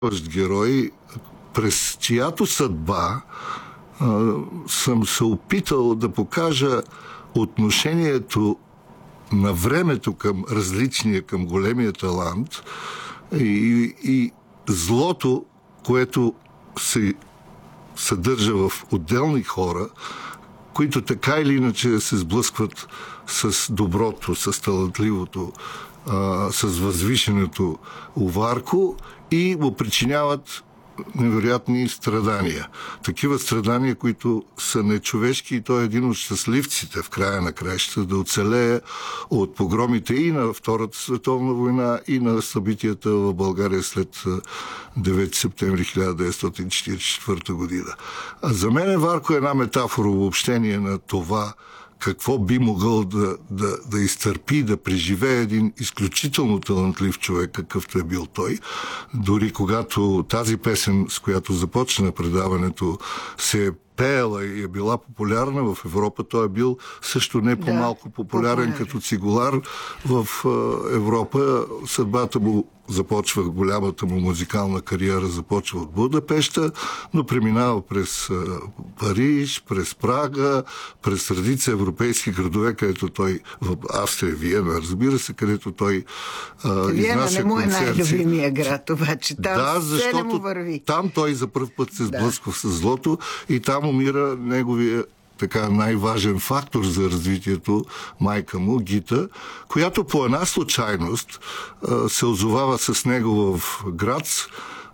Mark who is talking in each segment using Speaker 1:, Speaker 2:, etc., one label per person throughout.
Speaker 1: герой, през чиято съдба съм се опитал да покажа отношението на времето към различния, към големия талант и злото, което се съдържа в отделни хора, които така или иначе се сблъскват с доброто, с талантливото, с възвишенето у Варко и му причиняват невероятни страдания. Такива страдания, които са нечовешки, и той е един от щастливците в края на краищата да оцелее от погромите и на Втората световна война, и на събитията в България след 9 септември 1944 година. А за мен Варко е една метафора, обобщение на това какво би могъл да изтърпи, да преживее един изключително талантлив човек, какъвто е бил той. Дори когато тази песен, с която започна предаването, се е пеела и е била популярна в Европа, той е бил също не по-малко популярен като цигулар в Европа. Съдбата му започва, голямата му музикална кариера започва от Будапеща, но преминава през Париж, през Прага, през редица европейски градове, където той, в Австрия, Виена, разбира се, където той изнася концерти.
Speaker 2: Виена не му е най-любимия град, обаче там все не му върви.
Speaker 1: Там той за пръв път се сблъсква с злото и там умира неговия така най-важен фактор за развитието, майка му, Гита, която по една случайност се озовава с него в Грац,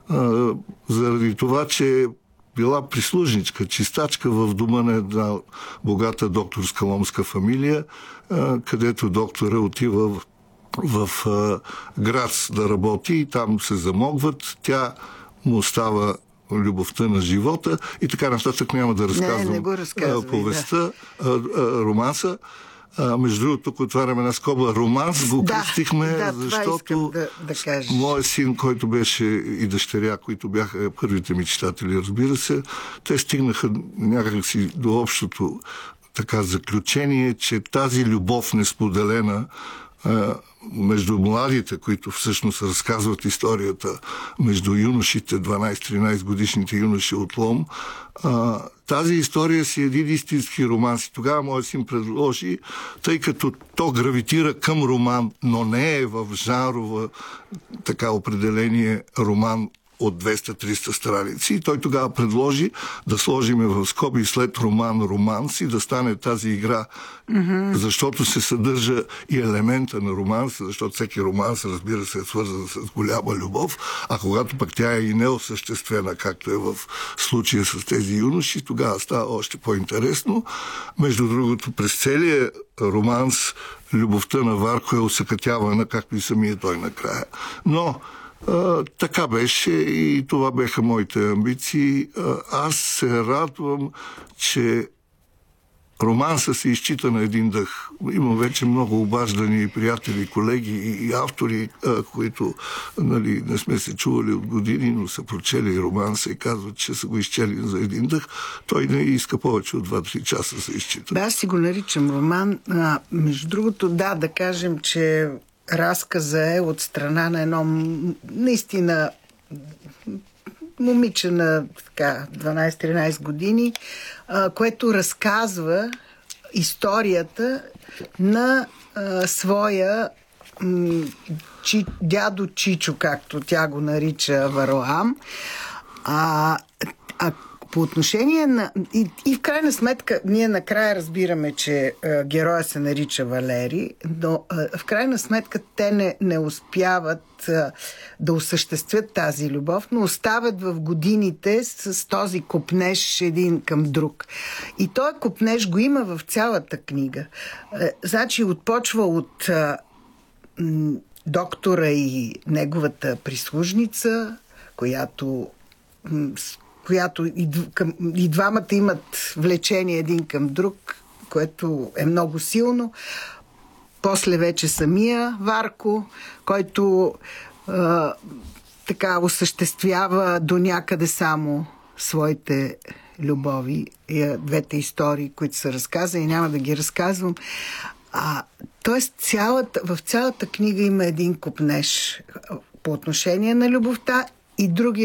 Speaker 1: заради това, че била прислужничка, чистачка в дома на една богата докторска ломска фамилия, където доктора отива в Грац да работи и там се замогват. Тя му става любовта на живота и така нататък, няма да разказвам повестта, романса. Между другото, тук отваряме една скоба. Романс го кръстихме, защото моят син, който беше и дъщеря, които бяха първите ми читатели, разбира се, те стигнаха някакси до общото така заключение, че тази любов несподелена между младите, които всъщност разказват историята между юношите, 12-13 годишните юноши от Лом, тази история си един истински роман. И тогава моят син предложи, тъй като то гравитира към роман, но не е в жанрова така определение роман от 200-300 страници. И той тогава предложи да сложиме в скоби след роман романс и да стане тази игра, защото се съдържа и елемента на романс, защото всеки романс, разбира се, е свързан с голяма любов, а когато пък тя е и неосъществена, както е в случая с тези юноши, тогава става още по-интересно. Между другото, през целия романс любовта на Варко е осъкътявана, както и самия той накрая. Но така беше и това беха моите амбиции. Аз се радвам, че романса се изчита на един дъх. Има вече много обаждани приятели, колеги и автори, които не сме се чували от години, но са прочели романса и казват, че са го изчели за един дъх. Той не иска повече от 2-3 часа се изчита.
Speaker 2: Аз си го наричам роман. Между другото, да кажем, че разказа е от страна на едно наистина момиче на 12-13 години, което разказва историята на своя дядо Чичо, както тя го нарича Вароам. По отношение на... И в крайна сметка, ние накрая разбираме, че героя се нарича Валери, но в крайна сметка те не успяват да осъществят тази любов, но остават в годините с този копнеж един към друг. И този копнеж го има в цялата книга. Значи отпочва от доктора и неговата прислужница, която и двамата имат влечение един към друг, което е много силно. После вече самия Варко, който така осъществява до някъде само своите любови. Двете истории, които са разказани, няма да ги разказвам. Тоест в цялата книга има един копнеж по отношение на любовта и други